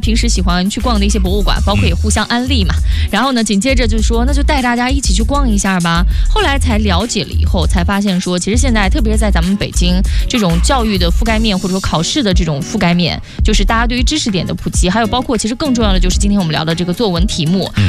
平时喜欢去逛的一些博物馆，包括也互相安利嘛。然后呢，紧接着就说那就带大家一起去逛一下吧。后来才了解了以后，才发现说，其实现在特别在咱们北京这种教育的覆盖面，或者说考试的这种覆盖面，就是大家对于知识点的普及，还有包括其实更重要的就是今天我们聊的这个作文题目，